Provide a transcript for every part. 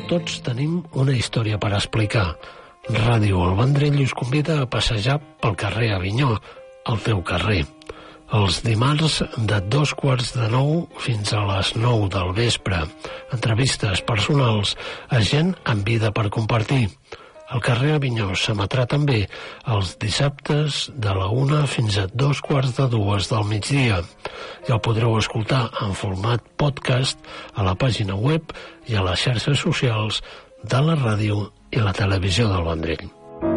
Tots tenim una història per explicar. Ràdio El Vendrell us convida a passejar pel carrer Avinyó, el teu carrer. Els dimarts de 8:45 fins a les 9 del vespre. Entrevistes personals a gent amb vida per compartir. El carrer Avinyó s'emetrà també els dissabtes de la 1 fins a 2:45 del migdia. I el podreu escoltar en format podcast a la pàgina web i a les xarxes socials de la ràdio i la televisió del Vendrell.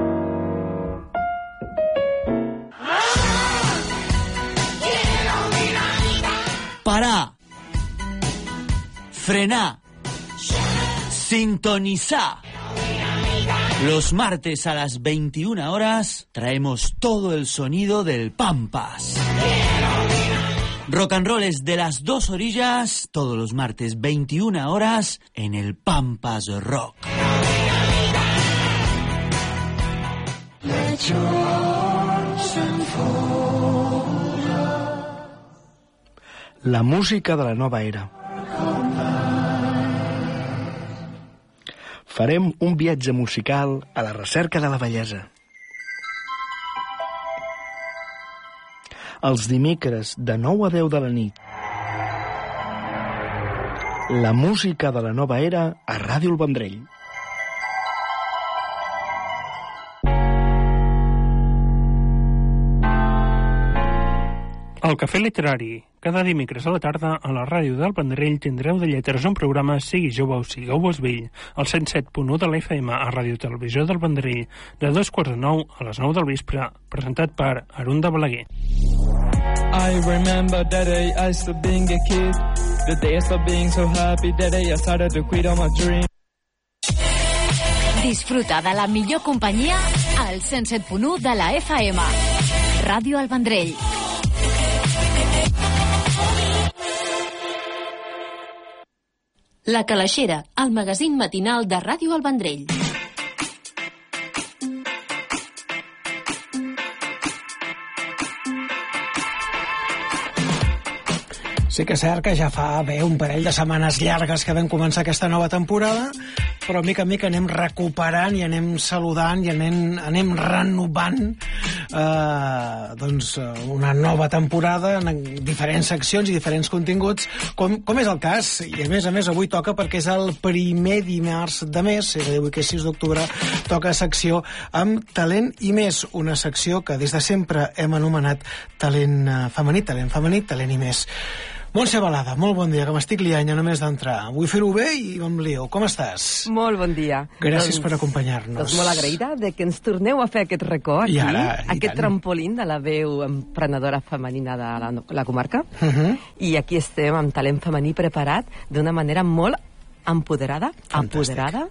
Parar, frenar, sintonizar. Los martes a las 21 horas traemos todo el sonido del Pampas. Rock and roll es de las dos orillas, todos los martes 21 horas en el Pampas Rock. La música de la nova era. Farem un viatge musical a la recerca de la bellesa. Els dimecres de 9 a 10 de la nit. La música de la nova era a Ràdio El Vendrell. El Cafè Literari. Cada dimecres a la tarda a la ràdio del Vendrell tindreu de lletres un programa sigui jove o sigueu vell, al 107.1 de la FM a Ràdio Televisió del Vendrell, de 2:45 a les 9 del vespre, presentat per Arunda Balaguer. I remember that day I stopped being a kid, the day I stopped being so happy, that day I started to quit all my dreams. Disfruta de la millor companyia al 107.1 de la FM. Ràdio El Vendrell. La Calaixera, el magazín matinal de Ràdio El Vendrell. Sí que és cert que ja fa un parell de setmanes llargues que vam començar aquesta nova temporada, però mica en mica anem recuperant i anem saludant i anem renovant una nova temporada en diferents seccions i diferents continguts, com és el cas, i a més avui toca perquè és el primer dimarts de mes, és a dir, avui que és 6 d'octubre, toca secció amb Talent i Més, una secció que des de sempre hem anomenat talent femení, talent i més. Montse Balada, molt bon dia, que m'estic liant ja només d'entrar. Vull fer-ho bé i em lio. Com estàs? Molt bon dia. Gràcies per acompanyar-nos. Doncs molt agraïda de que ens torneu a fer aquest racó aquí, aquest trampolín de la veu emprenedora femenina de la comarca. I aquí estem amb talent femení preparat d'una manera molt empoderada. Empoderada?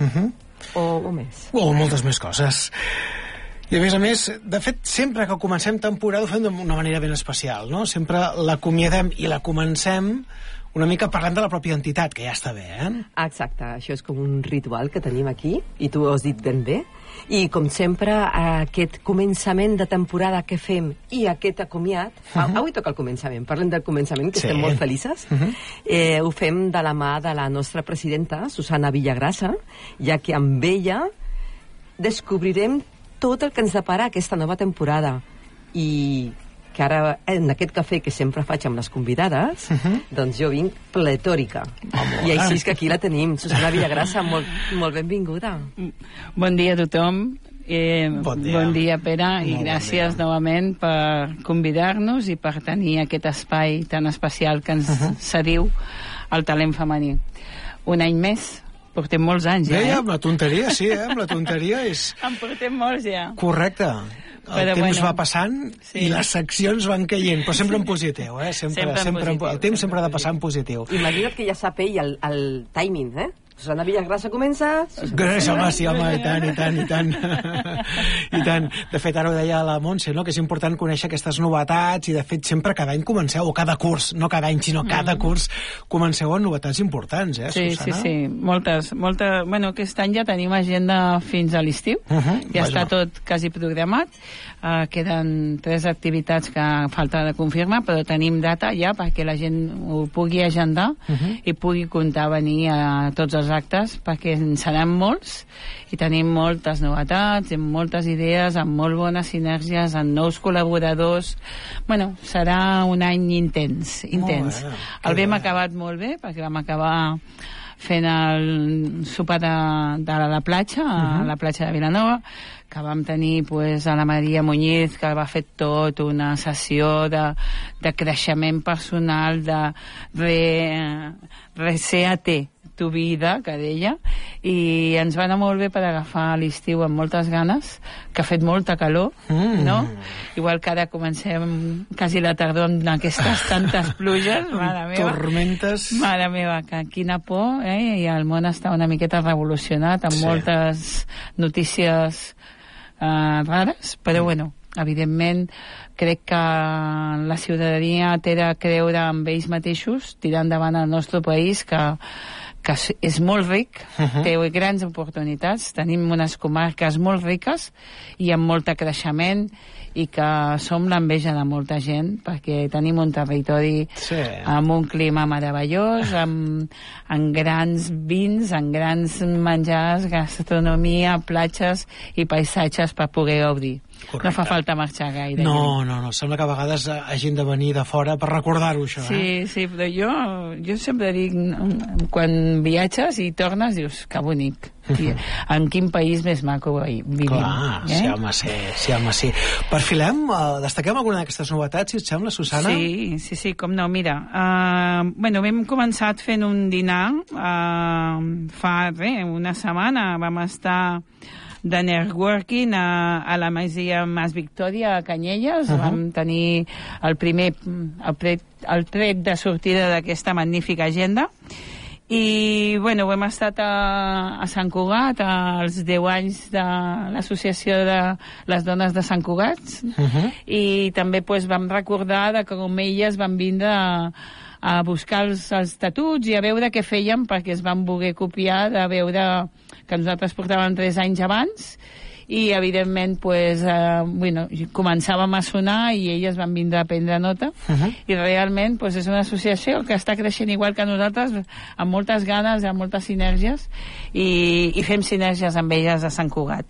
O més? O moltes més coses. I a més, de fet, sempre que comencem temporada ho fem d'una manera ben especial, no? Sempre l'acomiadem i la comencem una mica parlant de la pròpia entitat, que ja està bé, Exacte, això és com un ritual que tenim aquí, i tu ho has dit ben bé. I, com sempre, aquest començament de temporada que fem i aquest acomiat, avui toca el començament, parlem del començament, que estem molt felices, ho fem de la mà de la nostra presidenta, Susana Villagrasa, ja que amb ella descobrirem tot el que ens depara aquesta nova temporada, i que ara en aquest cafè que sempre faig amb les convidades, doncs jo vinc pletòrica. I així és que aquí la tenim. Susana Villagrasa, molt benvinguda. Bon dia a tothom. Bon dia, Pere, i gràcies novament per convidar-nos i per tenir aquest espai tan especial que ens cediu al talent femení. Un any més. Portem molts anys, ja, amb la tonteria, sí, amb la tonteria és... En portem molts, ja. Correcte. El temps va passant i les seccions van caient, però sempre en positiu, sempre en positiu. El temps sempre ha de passar en positiu. Imagina't que ja sap ell el timing, Susana Villagrasa comença... Home, i tant. I tant. De fet, ara ho deia la Montse, no?, que és important conèixer aquestes novetats i, de fet, sempre cada any comenceu, o cada curs, no cada any, sinó cada curs, comenceu amb novetats importants, Susana? Sí. Moltes. Bueno, aquest any ja tenim agenda fins a l'estiu. Ja està tot quasi programat. Queden 3 activitats que falta de confirmar, però tenim data ja perquè la gent ho pugui agendar i pugui comptar a venir a tots els els actes, perquè en seran molts i tenim moltes novetats, amb moltes idees, amb molt bones sinergies, amb nous col·laboradors. Bueno, serà un any intens. El vam acabat molt bé, perquè vam acabar fent el sopar de la platja, a la platja de Vilanova, que vam tenir a la Maria Muñiz, que va fer tot una sessió de creixement personal, de reseat tu vida, que deia, i ens va anar molt bé per agafar l'estiu amb moltes ganes, que ha fet molta calor, no? Igual que ara comencem quasi la tardor amb aquestes tantes pluges, mare meva. Tormentes. Mare meva, que quina por, i el món està una miqueta revolucionat, amb moltes notícies rares, però bueno, evidentment crec que la ciutadania té de creure en ells mateixos, tirar endavant el nostre país, que és molt ric, té grans oportunitats, tenim unes comarques molt riques i amb molt creixement, i que som l'enveja de molta gent, perquè tenim un territori amb un clima meravellós, amb grans vins, amb grans menjars, gastronomia, platges i paisatges per poder gaudir. Correcte. No fa falta marxar gaire. No, sembla que a vegades hagin de venir de fora per recordar-ho, això. Sí, però jo sempre dic, quan viatges i tornes, dius, que bonic. En quin país més maco vivim. Clar, sí, home, sí. Perfilem, destaquem alguna d'aquestes novetats, si et sembla, Susana? Sí, com no, mira. Hem començat fent un dinar fa una setmana, vam estar de networking a la Masia Mas Victòria a Canyelles. Vam tenir el tret de sortida d'aquesta magnífica agenda. I, hem estat a Sant Cugat, als 10 anys de l'Associació de les Dones de Sant Cugat, i també vam recordar que com elles van vindre a buscar els estatuts i a veure què feien, perquè es van voler copiar de veure que nosaltres portàvem 3 anys abans, i evidentment començàvem a sonar i elles van vindre a prendre nota, i realment és una associació que està creixent igual que nosaltres, amb moltes ganes, amb moltes sinergies, i fem sinergies amb elles a Sant Cugat.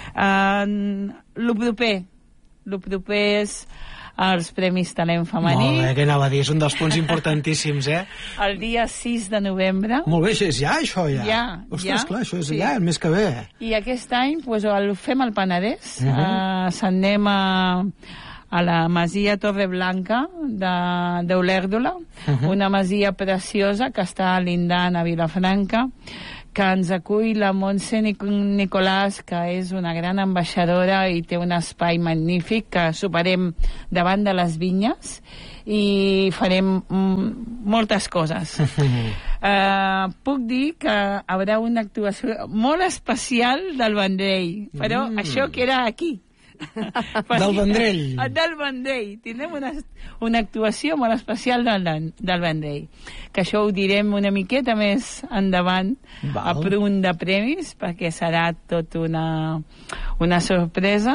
Lo proper és els Premis Talent Femení. Molt bé, què anava a dir? És un dels punts importantíssims, El dia 6 de novembre. Molt bé, és ja, això, ja? Ostres, clar, això és ja, el mes que ve. I aquest any el fem al Penedès. S'anem a la Masia Torreblanca d'Olèrdola, una masia preciosa que està lindant a Vilafranca, que ens acull la Montse Nicolàs, que és una gran ambaixadora i té un espai magnífic, que soparem davant de les vinyes i farem moltes coses. Puc dir que hi haurà una actuació molt especial del Vendrell, però això queda aquí. Del Vendrell. Del Vendrell. Tindrem una actuació molt especial del Vendrell, que això ho direm una miqueta més endavant a punt de premis, perquè serà tot una sorpresa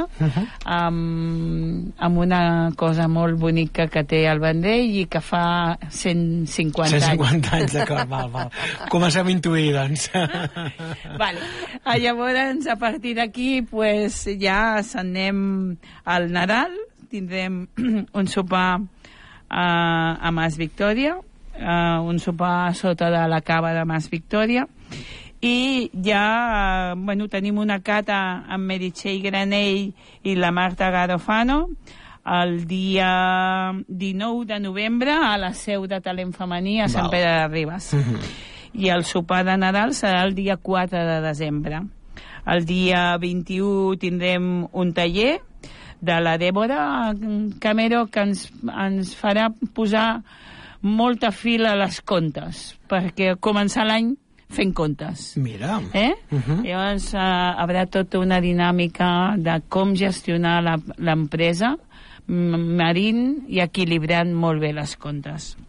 amb una cosa molt bonica que té el Vendrell i que fa 150 anys. 150 anys, d'acord, val. Comencem a intuir, doncs. Llavors, a partir d'aquí, ja s'anem al Nadal, tindrem un sopar a Mas Victòria, un sopar sota de la cava de Mas Victòria, i ja tenim una cata amb Meritxell Granell i la Marta Garofano el dia 19 de novembre a la seu de Talent Femení a Sant Pere de Ribes. I el sopar de Nadal serà el dia 4 de desembre. El dia 21 tindrem un taller de la Dèbora Camero, que ens farà posar molta fil a les comptes, perquè començar l'any fent comptes. Mira. Llavors hi haurà tota una dinàmica de com gestionar l'empresa, marint i equilibrant molt bé les comptes.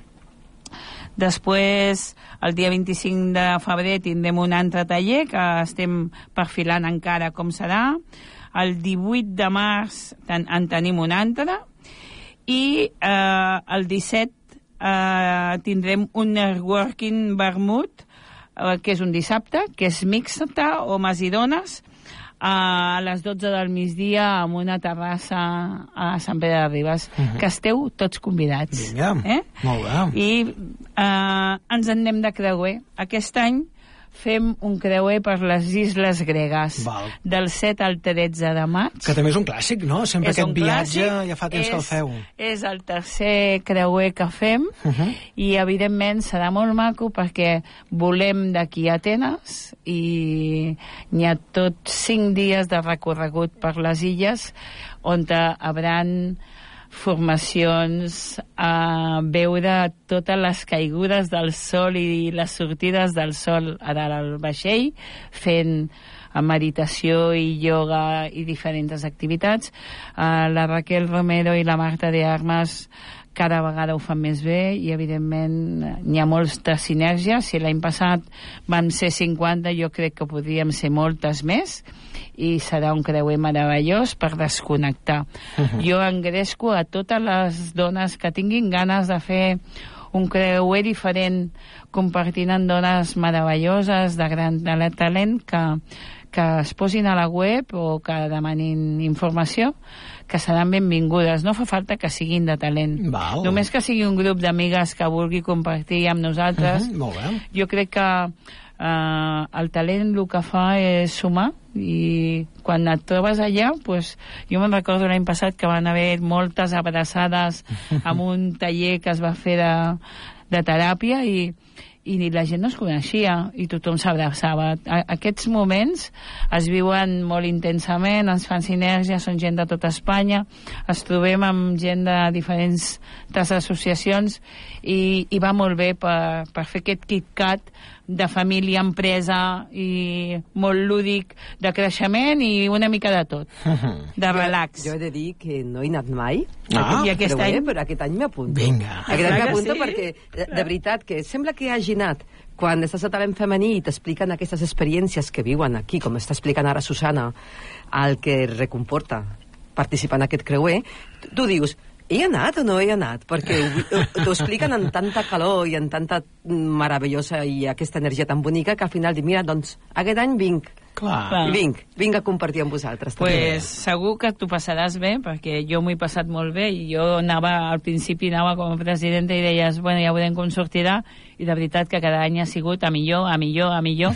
Després, el dia 25 de febrer tindrem un altre taller que estem perfilant encara com serà. El 18 de març en tenim un altre, i el 17 tindrem un networking vermut que és un dissabte, que és mixta, homes i dones, a les 12 del migdia en una terrassa a Sant Pere de Ribes, que esteu tots convidats. Vinga, molt bé. I ens en anem de creuer. Aquest any fem un creuer per les Isles Gregues. Val. Del 7 al 13 de maig. Que també és un clàssic, no? Sempre aquest viatge ja fa temps que el feu. És el tercer creuer que fem i, evidentment, serà molt maco perquè volem d'aquí a Atenes i n'hi ha tot 5 dies de recorregut per les illes on hauran formacions a veure totes les caigudes del sol i les sortides del sol a dalt al vaixell, fent meditació i ioga i diferents activitats. La Raquel Romero i la Marta de Armas cada vegada ho fan més bé i, evidentment, n'hi ha molta sinergia. Si l'any passat vam ser 50, jo crec que podríem ser moltes més i serà un creuer meravellós per desconnectar. Jo engresco a totes les dones que tinguin ganes de fer un creuer diferent, compartint amb dones meravelloses de gran talent que es posin a la web o que demanin informació, que seran benvingudes. No fa falta que siguin de talent. Val. Només que sigui un grup d'amigues que vulgui compartir amb nosaltres. Molt bé. Jo crec que el talent el que fa és sumar i quan et trobes allà, pues, jo me'n recordo l'any passat que van haver moltes abraçades amb un taller que es va fer de teràpia i la gent no es coneixia i tothom s'abraçava. Aquests moments es viuen molt intensament, ens fan sinergia, són gent de tota Espanya, es trobem amb gent de diferents associacions i va molt bé per fer aquest KitKat de família, empresa i molt lúdic, de creixement i una mica de tot, de relax. Jo he de dir que no he anat mai, i aquest any? Però aquest any m'apunto. Vinga. Aquest any m'apunto perquè, de veritat, que sembla que hagi anat quan estàs a talent femení i t'expliquen aquestes experiències que viuen aquí, com està explicant ara Susana, el que recomporta participar en aquest creuer, tu dius, he anat o no he anat? Perquè t'ho expliquen amb tanta calor i amb tanta meravellosa i aquesta energia tan bonica que al final dic, mira, doncs aquest any vinc. Clar. Vinc a compartir amb vosaltres. Pues segur que t'ho passaràs bé, perquè jo m'ho he passat molt bé i jo al principi anava com a presidenta i deies, bueno, ja veurem com sortirà, i de veritat que cada any ha sigut a millor, a millor, a millor,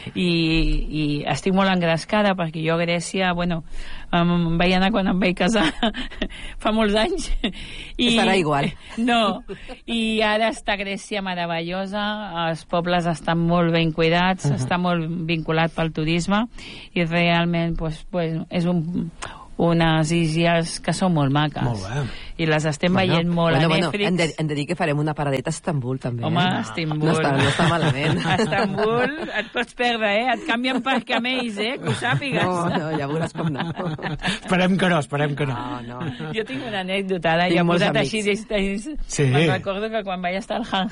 i estic molt engrescada perquè jo a Grècia, bueno, em vaig anar quan em vaig casar fa molts anys. Estarà igual. No, i ara està Grècia meravellosa, els pobles estan molt ben cuidats, està molt vinculat pel turisme i realment és unes illes que són molt maques. Molt bé. I les estem veient molt a Netflix. Hem de dir que farem una paradeta a Istanbul, també. Home, Istanbul. No està malament. A Istanbul et pots perdre, et canvien per camells, que ho sàpigues. No, ja veuràs com no. Esperem que no. No. Jo tinc una anècdota, ja posat així Sí. Me'n recordo que quan vaig estar al Han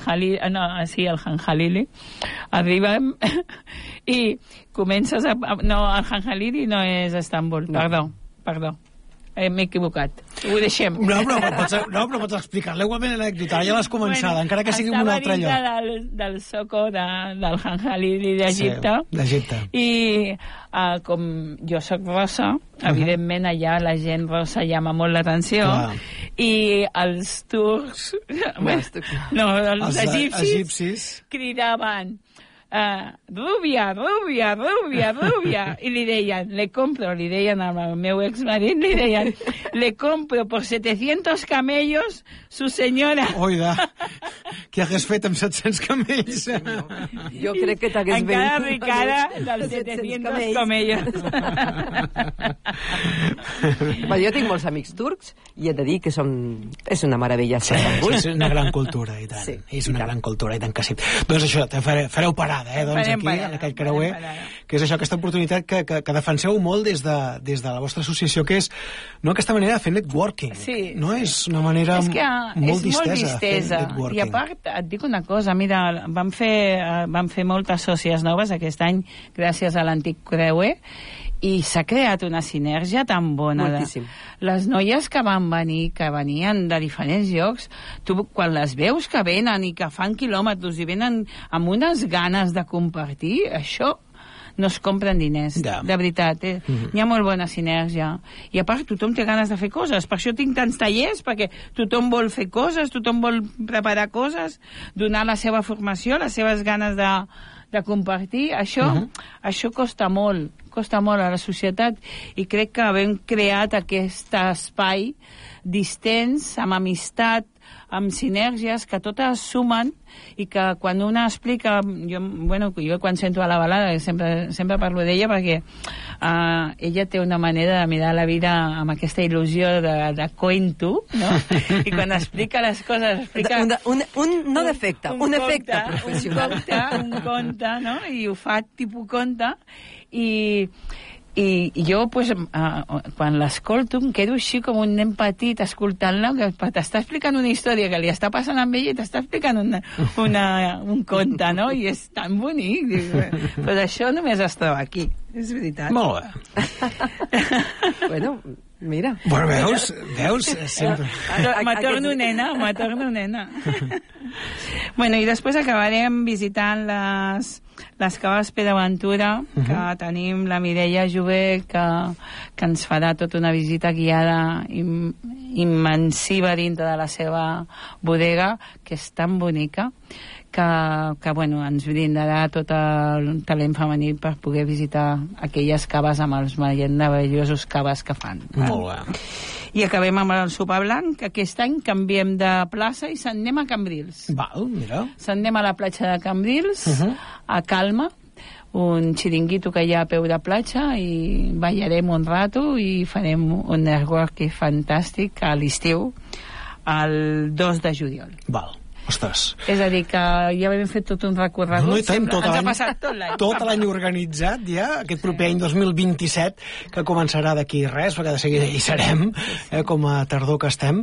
Halili, arribem i comences no, el Han Halili no és Istanbul, perdó. M'he equivocat. Ho deixem. No, però pots explicar-la igualment l'anècdota, ja l'has començat, encara que sigui en un altre lloc. Estava dintre del Soco del Han Halili d'Egipte. Sí, d'Egipte. I com jo sóc rossa, evidentment allà la gent rossa llama molt l'atenció. I els turcs... els egipcis cridaven rubia, i li deien al meu exmarit, le compro por 700 camellos su senyora. Oida, què hagués fet amb 700 camells? Jo crec que t'hagués ben... Encara ricada dels 700 camellos. Jo tinc molts amics turcs i he de dir que és una meravella. Sí, és una gran cultura, i tant. És una gran cultura, i tant que sí. Doncs això, fareu parada, doncs aquí, en aquell creuer, que és això, aquesta oportunitat que defenseu molt des de la vostra associació, que és aquesta manera de fer networking. No és una manera molt distesa de fer networking. I a part, et dic una cosa, mira, vam fer moltes sòcies noves aquest any gràcies a l'antic creuer i s'ha creat una sinergia tan bona. Moltíssim. Les noies que van venir, que venien de diferents llocs, tu quan les veus que venen i que fan quilòmetres i venen amb unes ganes de compartir, això no es compren diners, de veritat. Hi ha molt bona sinergia. I a part, tothom té ganes de fer coses. Per això tinc tants tallers, perquè tothom vol fer coses, tothom vol preparar coses, donar la seva formació, les seves ganes de compartir. Això costa molt a la societat, i crec que havent creat aquest espai distens, amb amistat, amb sinergies que totes sumen, i que quan una explica, jo quan sento a la balada sempre parlo d'ella, perquè ella té una manera de mirar la vida amb aquesta il·lusió de cuento, no? I quan explica les coses explica no defecte, un efecte professional, un conte, no? I ho fa tipus conte, i jo, quan l'escolto, em quedo així com un nen petit escoltant-la, que t'està explicant una història que li està passant amb ella i t'està explicant un conte, no? I és tan bonic. Però això només es troba aquí, és veritat. Molt bé. Bueno, mira. Bueno, veus? Sempre. Me torno nena. Bueno, i després acabarem visitant les caves Pedraventura, que tenim la Mireia Jové, que ens farà tota una visita guiada immensiva dintre de la seva bodega, que és tan bonica, que ens brindarà tot el talent femení per poder visitar aquelles caves amb els meravellosos caves que fan. Molt bé. I acabem amb el sopar blanc, que aquest any canviem de plaça i se'n anem a Cambrils. Val, mira. Se'n anem a la platja de Cambrils, a Calma, un xiringuito que hi ha a peu de platja, i ballarem un rato i farem un networking fantàstic a l'estiu, el 2 de juliol. Val. Ostres. És a dir, que ja hem fet tot un recorregut. No, i tant, ens ha passat tot l'any. Tot l'any organitzat, ja, aquest proper any 2027, que començarà d'aquí res, perquè de seguida hi serem, com a tardor que estem.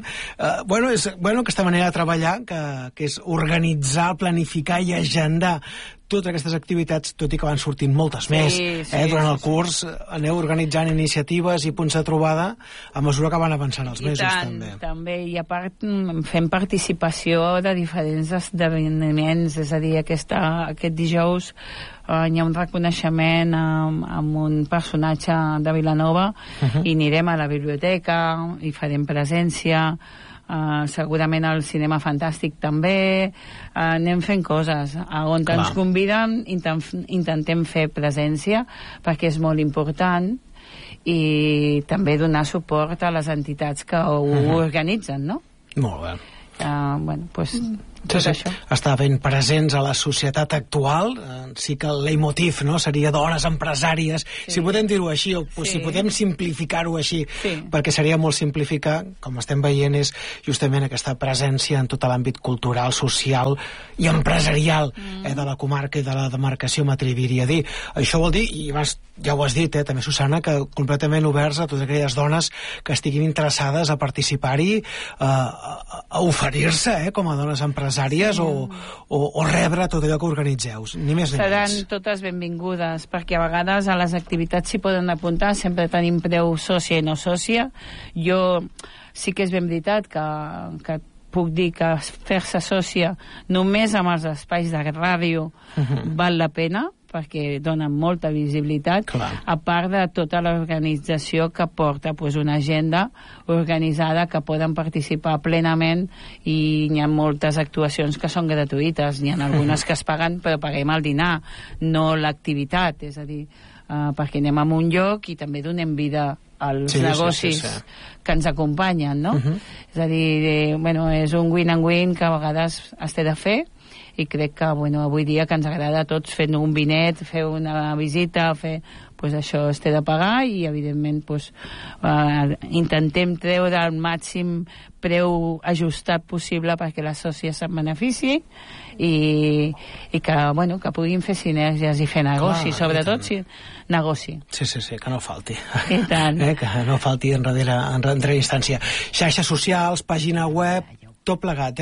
És aquesta manera de treballar, que és organitzar, planificar i agendar totes aquestes activitats, tot i que van sortint moltes més. Durant el curs aneu organitzant iniciatives i punts de trobada a mesura que van avançant els mesos. També, i a part fem participació de diferents esdeveniments, és a dir, aquest dijous hi ha un reconeixement amb un personatge de Vilanova, i anirem a la biblioteca i farem presència. Segurament al Cinema Fantàstic també. Anem fent coses on ens conviden, intentem fer presència, perquè és molt important, i també donar suport a les entitats que ho organitzen, no? Molt bé. Estar ben presents a la societat actual, sí que el leitmotiv, no?, seria dones empresàries, si podem dir-ho així, o si podem simplificar-ho així, perquè seria molt simplificar, com estem veient, és justament aquesta presència en tot l'àmbit cultural, social i empresarial de la comarca i de la demarcació, m'atreviria a dir. Això vol dir, i ja ho has dit, també, Susana, que completament oberts a totes aquelles dones que estiguin interessades a participar-hi, a oferir-se com a dones empresàries o rebre tot allò que organitzeu, ni més ni menys. Seran totes benvingudes, perquè a vegades a les activitats s'hi poden apuntar, sempre tenim preu sòcia i no sòcia. Jo sí que és ben veritat que puc dir que fer-se sòcia només amb els espais de ràdio val la pena, perquè donen molta visibilitat, a part de tota l'organització que porta una agenda organitzada que poden participar plenament, i hi ha moltes actuacions que són gratuïtes, n'hi ha algunes que es paguen, però paguem el dinar, no l'activitat, és a dir, perquè anem a un lloc i també donem vida als negocis que ens acompanyen, no? És a dir, és un win-and-win que a vegades es té de fer, i crec que avui dia que ens agrada a tots fer un vinet, fer una visita, això es té de pagar, i evidentment intentem treure el màxim preu ajustat possible perquè la sòcia se'n benefici i que puguin fer sinergies i fer negoci, sobretot negoci. Sí, que no falti. I tant. Que no falti en darrera instància. Xarxes socials, pàgina web, tot plegat,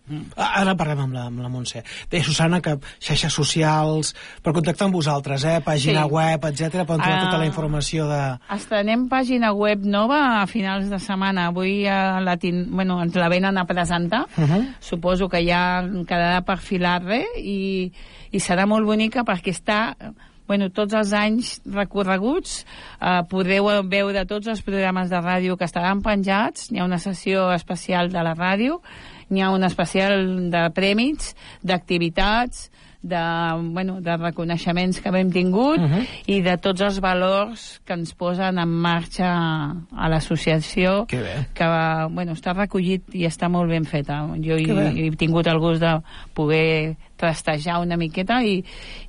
Ara parlem amb la Montse. Bé, Susana, que xarxes socials, per contactar amb vosaltres, pàgina web, etc, per trobar tota la informació de... Estrenem pàgina web nova a finals de setmana. Avui ens la venen a presentar. Suposo que ja quedarà per filar-re i serà molt bonica perquè està... tots els anys recorreguts podreu veure tots els programes de ràdio que estaran penjats. Hi ha una sessió especial de la ràdio, hi ha un especial de prèmits, d'activitats, de reconeixements que hem tingut i de tots els valors que ens posen en marxa a l'associació, que està recollit i està molt ben feta. Jo he tingut el gust de poder trastejar una miqueta i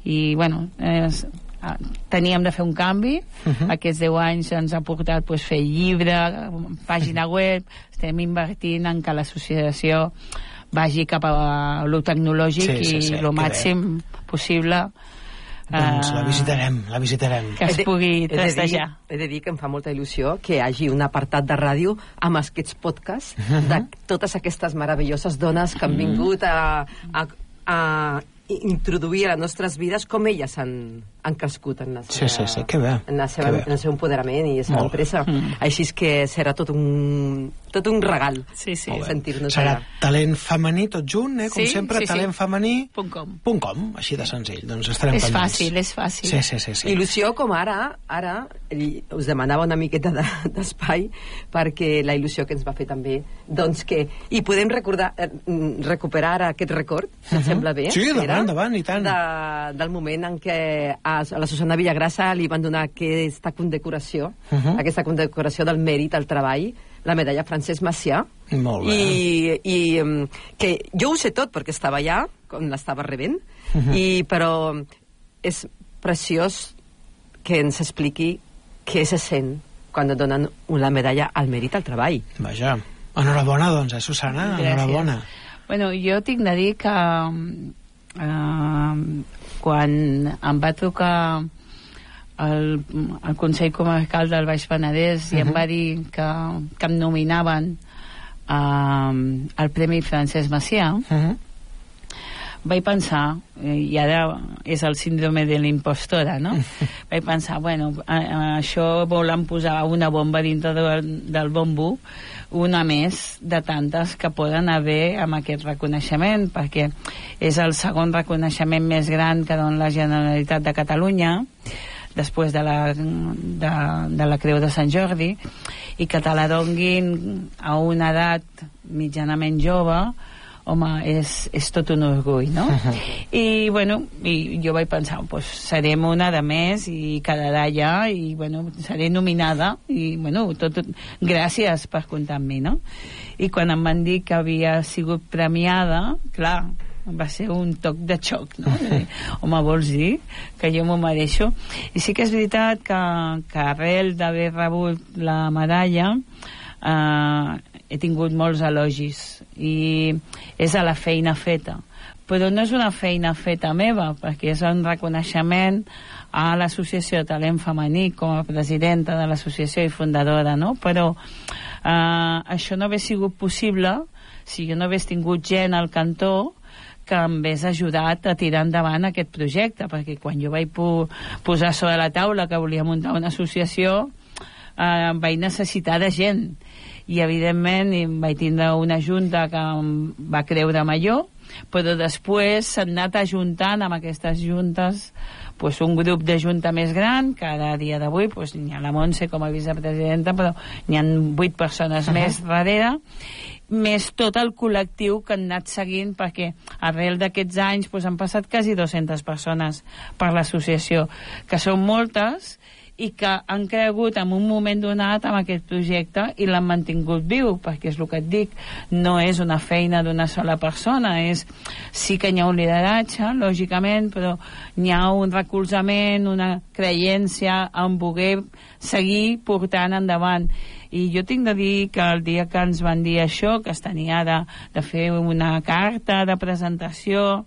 teníem de fer un canvi. Aquests 10 anys ens ha portat fer llibre, pàgina web. Estem invertint en que l'associació vagi cap a lo tecnològic i lo màxim possible. Doncs la visitarem. Que es pugui trastejar. He de dir que em fa molta il·lusió que hi hagi un apartat de ràdio amb aquests podcasts de totes aquestes meravelloses dones que han vingut a introduir a les nostres vides com elles han crescut en el seu empoderament i la seva empresa. Així és que serà tot un regal sentir-nos allà. Serà talent femení tot junt, com sempre, talentfemení.com, així de senzill. Doncs estarem pendents. És fàcil. Sí. Il·lusió com ara us demanava una miqueta d'espai perquè la il·lusió que ens va fer també, doncs que i podem recuperar aquest record, si et sembla bé. Sí, endavant, i tant. Del moment en què a la Susana Villagrasa li van donar aquesta condecoració del mèrit al treball, la medalla Francesc Macià. Molt bé. I que jo ho sé tot perquè estava allà quan l'estava rebent, però és preciós que ens expliqui què se sent quan et donen la medalla al mèrit al treball. Vaja, enhorabona, doncs, Susana, enhorabona. Jo tinc de dir que quan em va trucar el Consell Comarcal del Baix Penedès i em va dir que em nominaven al Premi Francesc Macià, vaig pensar, i ara és el síndrome de l'impostora, no? Vaig pensar, això volen posar una bomba dintre del bombo, una més de tantes que poden haver amb aquest reconeixement, perquè és el segon reconeixement més gran que dona la Generalitat de Catalunya, després de la Creu de Sant Jordi, i que te la donguin a una edat mitjanament jove, home, és tot un orgull, no? I jo vaig pensar, serem una de més i quedarà allà i seré nominada i gràcies per comptar amb mi, no? I quan em van dir que havia sigut premiada, clar, va ser un toc de xoc, no? Home, vols dir que jo m'ho mereixo? I sí que és veritat que arrel d'haver rebut la medalla he tingut molts elogis i és a la feina feta, però no és una feina feta meva, perquè és un reconeixement a l'associació de talent femení com a presidenta de l'associació i fundadora, no? Però això no hauria sigut possible si jo no hagués tingut gent al cantó que em hagués ajudat a tirar endavant aquest projecte, perquè quan jo vaig posar sobre la taula que volia muntar una associació vaig necessitar de gent i evidentment vaig tindre una junta que em va creure major, però després s'han anat ajuntant amb aquestes juntes un grup de junta més gran, que a dia d'avui n'hi ha la Montse com a vicepresidenta, però n'hi ha 8 persones més darrere, més tot el col·lectiu que han anat seguint, perquè arrel d'aquests anys han passat quasi 200 persones per l'associació, que són moltes i que han cregut en un moment donat amb aquest projecte i l'han mantingut viu, perquè és el que et dic, no és una feina d'una sola persona, sí que hi ha un lideratge, lògicament, però hi ha un recolzament, una creència en voler seguir portant endavant. I jo tinc de dir que el dia que ens van dir això, que es tenia de fer una carta de presentació,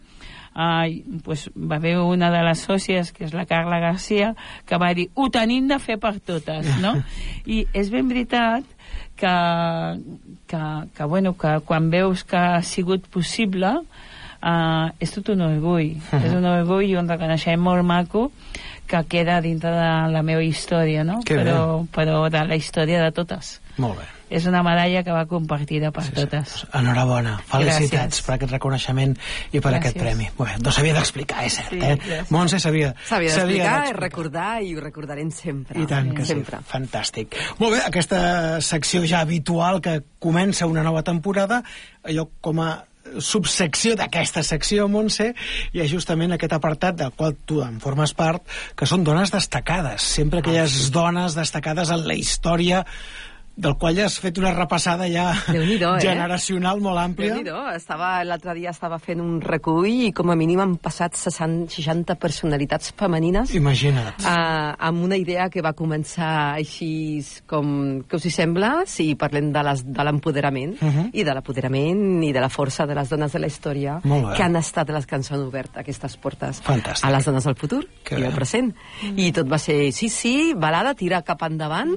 va haver una de les sòcies, que és la Carla Garcia, que va dir, ho tenim de fer per totes, no? I és ben veritat que quan veus que ha sigut possible és tot un orgull. És un orgull i un reconeixement molt maco que queda dintre de la meva història, no? Però de la història de totes. Molt bé. És una medalla que va compartida per totes. Enhorabona, felicitats per aquest reconeixement i per aquest premi. Bé, no s'havia d'explicar, és cert, Montse s'havia d'explicar, recordar, i ho recordarem sempre. I tant que sí, fantàstic. Molt bé, aquesta secció ja habitual que comença una nova temporada, allò com a subsecció d'aquesta secció, Montse, hi ha justament aquest apartat del qual tu en formes part, que són dones destacades, sempre aquelles dones destacades en la història, del qual ja has fet una repassada ja generacional molt àmplia. L'altre dia estava fent un recull i com a mínim han passat 60 personalitats femenines. Imagina't. Amb una idea que va començar així com... Què us hi sembla? Si parlem de l'empoderament i de l'apoderament i de la força de les dones de la història que han estat les que ens han obert aquestes portes a les dones del futur i al present. I tot va ser, sí, balada, tira cap endavant.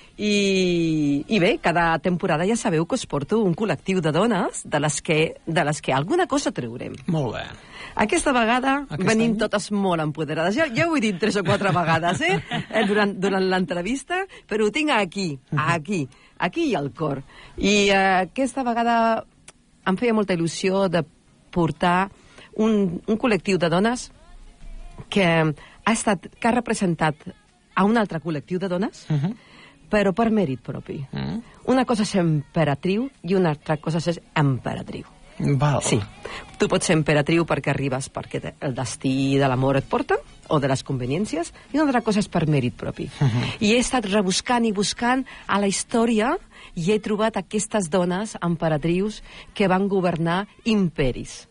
I bé, cada temporada ja sabeu que us porto un col·lectiu de dones de les que alguna cosa treurem. Molt bé. Aquesta vegada venim totes molt empoderades. Ja ho he dit 3 o 4 vegades durant l'entrevista, però ho tinc aquí i al cor. I aquesta vegada em feia molta il·lusió de portar un col·lectiu de dones que ha representat a un altre col·lectiu de dones, però per mèrit propi. Una cosa és ser imperatriu i una altra cosa és emperatriu. Sí. Tu pots ser imperatriu perquè arribes perquè el destí de l'amor et porta, o de les conveniències, i una altra cosa és per mèrit propi. I he estat rebuscant i buscant a la història i he trobat aquestes dones emperatrius que van governar imperis.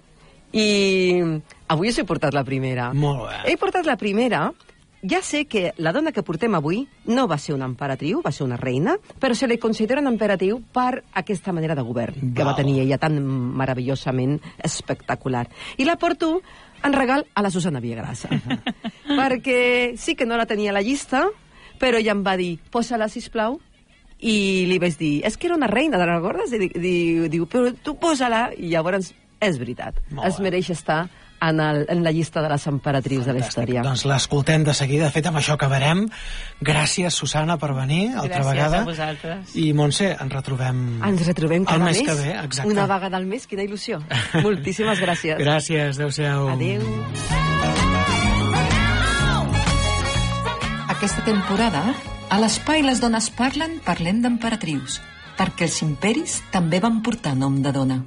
I avui us he portat la primera. Molt bé. He portat la primera. Ja sé que la dona que portem avui no va ser una emperatriu, va ser una reina, però se li considera una emperatriu per aquesta manera de govern que va tenir ella tan meravellosament espectacular. I la porto en regal a la Susana Villagrasa. Perquè sí que no la tenia a la llista, però ella em va dir, posa-la, sisplau, i li vaig dir, és que era una reina, te'n recordes? Diu, però tu posa-la, i llavors és veritat, es mereix estar en la llista de les emperatrius de la història. Doncs l'escoltem de seguida. De fet, amb això acabarem. Gràcies, Susana, per venir altra vegada. Gràcies a vosaltres. I, Montse, ens retrobem cada mes que ve. Exacte. Una vegada al mes, quina il·lusió. Moltíssimes gràcies. Gràcies, adéu-siau. Adéu. Aquesta temporada, a l'Espai Les Dones Parlen, parlem d'emperatrius, perquè els imperis també van portar nom de dona.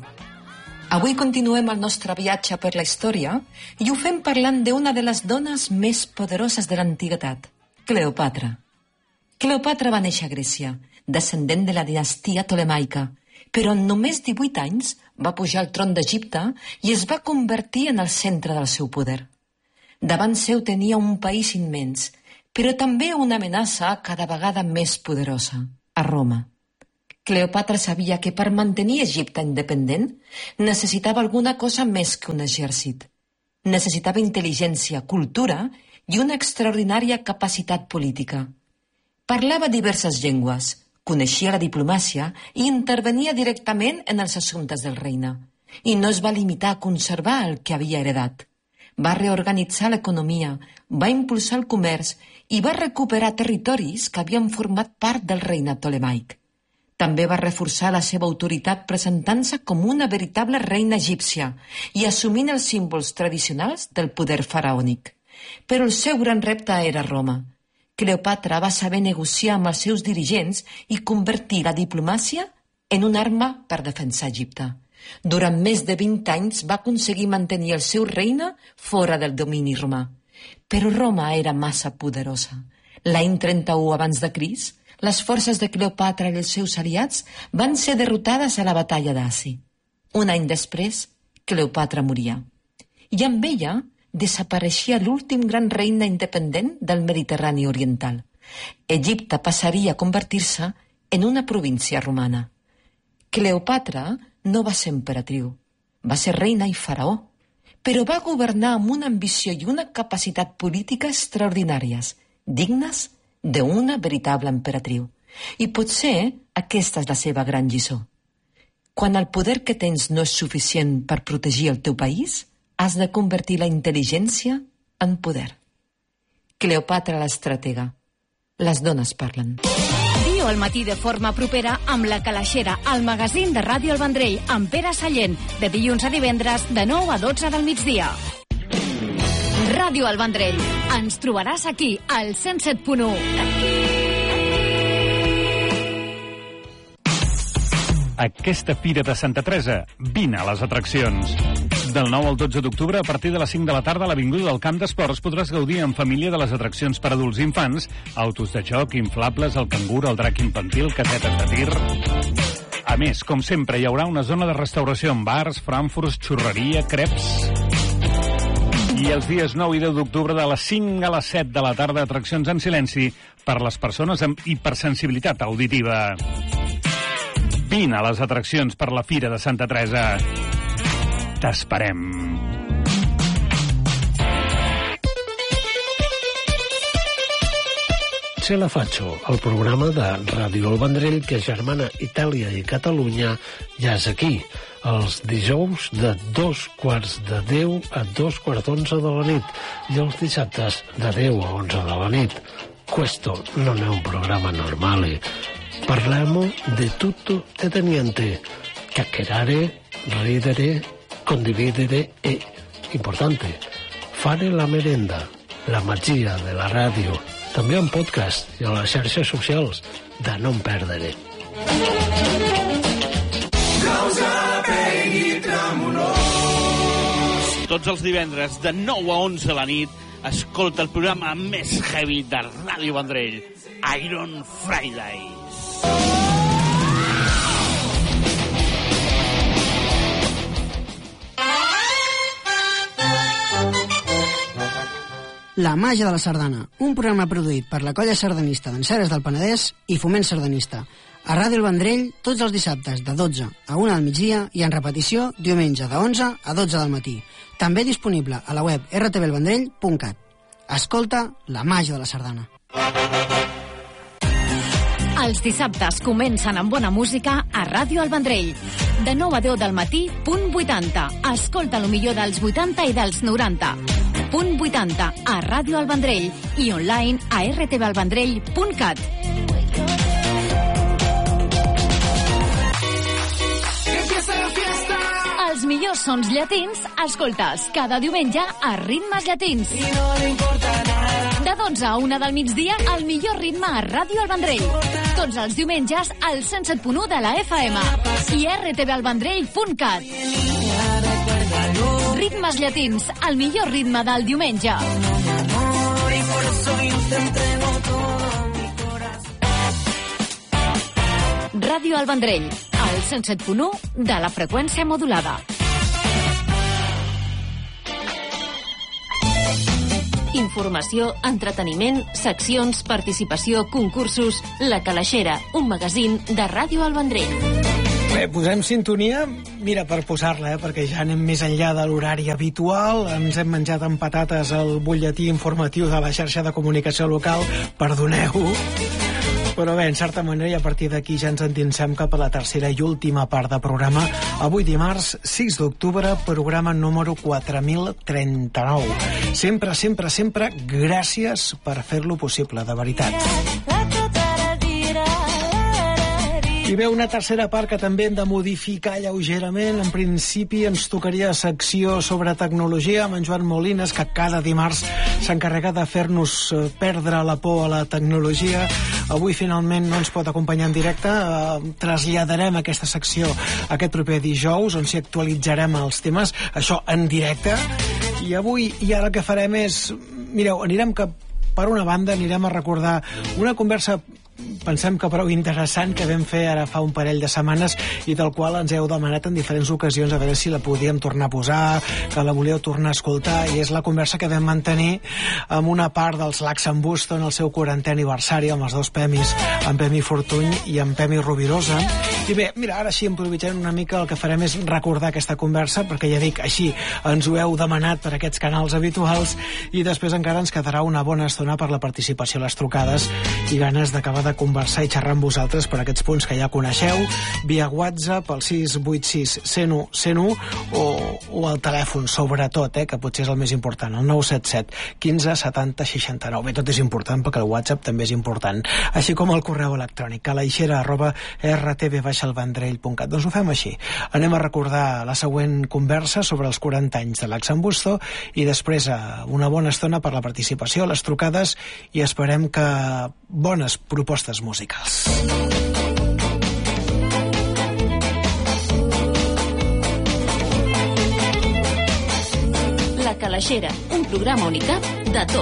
Avui continuem el nostre viatge per la història i ho fem parlant d'una de les dones més poderoses de l'antiguitat, Cleopatra. Cleopatra va néixer a Grècia, descendent de la dinastia tolemaica, però en només 18 anys va pujar al tron d'Egipte i es va convertir en el centre del seu poder. Davant seu tenia un país immens, però també una amenaça cada vegada més poderosa, a Roma. Cleopatra sabia que per mantenir Egipte independent necessitava alguna cosa més que un exèrcit. Necessitava intel·ligència, cultura i una extraordinària capacitat política. Parlava diverses llengües, coneixia la diplomàcia i intervenia directament en els assumptes del regne. I no es va limitar a conservar el que havia heredat. Va reorganitzar l'economia, va impulsar el comerç i va recuperar territoris que havien format part del regne tolemaic. També va reforçar la seva autoritat presentant-se com una veritable reina egípcia i assumint els símbols tradicionals del poder faraònic. Però el seu gran repte era Roma. Cleopatra va saber negociar amb els seus dirigents i convertir la diplomàcia en una arma per defensar Egipte. Durant més de 20 anys va aconseguir mantenir el seu regne fora del domini romà. Però Roma era massa poderosa. L'any 31 abans de Crist, les forces de Cleopatra i els seus aliats van ser derrotades a la batalla d'Asi. Un any després, Cleopatra moria. I amb ella desapareixia l'últim gran regne independent del Mediterrani oriental. Egipte passaria a convertir-se en una província romana. Cleopatra no va ser emperatriu, va ser reina i faraó, però va governar amb una ambició i una capacitat política extraordinàries, dignes d'una veritable emperatriu. I potser aquesta és la seva gran lliçó. Quan el poder que tens no és suficient per protegir el teu país, has de convertir la intel·ligència en poder. Cleopatra l'estratega. Les dones parlen. Viu al matí de forma propera amb La Calaixera, el magazín de Ràdio El Vendrell, amb Pere Sallent, de dilluns a divendres, de 9 a 12 del migdia. Ràdio El Vendrell. Ens trobaràs aquí, al 107.1. Aquesta Fira de Santa Teresa, vine a les atraccions. Del 9 al 12 d'octubre, a partir de les 5 de la tarda, a l'Avinguda del Camp d'Esports podràs gaudir en família de les atraccions per adults i infants, autos de joc, inflables, el cangur, el drac infantil, casetes de tir... A més, com sempre, hi haurà una zona de restauració amb bars, frankfurts, xurreria, creps... I els dies 9 i 10 d'octubre, de les 5 a les 7 de la tarda, atraccions en silenci per les persones amb hipersensibilitat auditiva. Vine a les atraccions per la Fira de Santa Teresa. T'esperem. Se la faccio, el programa de Ràdio El Vendrell que germana Itàlia i Catalunya ja és aquí, els dijous de 9:45 a 11:45 de la nit i els dissabtes de 10 a 11 de la nit. Questo non è un programma normale. Parliamo di tutto e di niente. Chiacchierare, ridere, condividere e, importante, fare la merenda, la magia de la ràdio, també en podcast i a les xarxes socials, de no en perdre. Tots els divendres de 9 a 11 a la nit escolta el programa més heavy de Ràdio Vendrell, Iron Fridays. La màgia de la sardana, un programa produït per la colla sardanista d'Enseres del Penedès i Foment Sardanista. A Ràdio El Vendrell, tots els dissabtes de 12 a 1 del migdia i en repetició diumenge de 11 a 12 del matí. També disponible a la web rtvelvendrell.cat. Escolta la màgia de la sardana. Els dissabtes comencen amb bona música a Ràdio El Vendrell. De 9 a 10 del matí, punt 80. Escolta el millor dels 80 i dels 90. Punt 80 a Ràdio El Vendrell i online a rtvelvendrell.cat. Els millors sons llatins, escolta'ls cada diumenge a Ritmes Llatins. De 12 a 1 del migdia, el millor ritme a Ràdio El Vendrell. Tots els diumenges al 107.1 de la FM i rtvelvendrell.cat. Ritmes Llatins, el millor ritme del diumenge. Ràdio El Vendrell, al 107.1 de la freqüència modulada. Informació, entreteniment, seccions, participació, concursos... La Calaixera, un magazín de Ràdio El Vendrell. Bé, posem sintonia, mira, per posar-la, perquè ja anem més enllà de l'horari habitual. Ens hem menjat amb patates el butlletí informatiu de la xarxa de comunicació local, perdoneu. Però bé, en certa manera, i a partir d'aquí ja ens endinsem cap a la tercera i última part de programa. Avui dimarts, 6 d'octubre, programa número 4039. Sempre, sempre, sempre, gràcies per fer-lo possible, de veritat. I ve una tercera part que també hem de modificar lleugerament. En principi ens tocaria secció sobre tecnologia amb en Joan Molines, que cada dimarts s'encarrega de fer-nos perdre la por a la tecnologia. Avui finalment no ens pot acompanyar en directe. Traslladarem aquesta secció aquest proper dijous, on s'hi actualitzarem els temes, això en directe. I avui, i ara el que farem és... Mireu, anirem cap... Per una banda, anirem a recordar una conversa, pensem que prou interessant, que vam fer ara fa un parell de setmanes i del qual ens heu demanat en diferents ocasions a veure si la podíem tornar a posar, que la volíeu tornar a escoltar, i és la conversa que vam mantenir amb una part dels Laxambusto en el seu 40è aniversari, amb els dos Pemis, amb Pemi Fortuny i amb Pemi Rovirosa. I bé, mira, ara sí, improvisant una mica, el que farem és recordar aquesta conversa, perquè ja dic, així ens ho heu demanat per aquests canals habituals, i després encara ens quedarà una bona estona per la participació a les trucades i ganes d'acabar de conversar i xerrar amb vosaltres per aquests punts que ja coneixeu, via WhatsApp al 686 101 101 o al telèfon, sobretot, que potser és el més important, el 977 15 70 69. Bé, tot és important perquè el WhatsApp també és important, així com el correu electrònic calaixera@rtv-elvandrell.cat. Doncs ho fem així. Anem a recordar la següent conversa sobre els 40 anys de l'Axan Busto i després una bona estona per la participació, les trucades i esperem que bones propostes musicals. La Calaixera, un programa unicat de tot.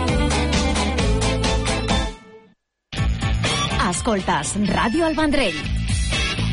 Escoltes Ràdio El Vendrell.